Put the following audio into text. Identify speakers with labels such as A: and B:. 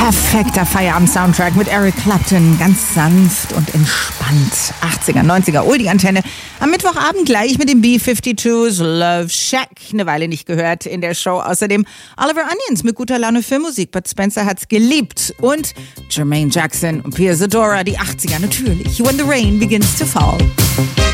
A: Perfekter Feierabend-Soundtrack mit Eric Clapton. Ganz sanft und entspannt. 80er, 90er, Oldie-Antenne. Am Mittwochabend gleich mit den B-52s Love Shack. Eine Weile nicht gehört in der Show. Außerdem Oliver Onions mit guter Laune Filmmusik. Bud Spencer hat's geliebt. Und Jermaine Jackson und Pia Zadora, die 80er natürlich. When the Rain Begins to Fall.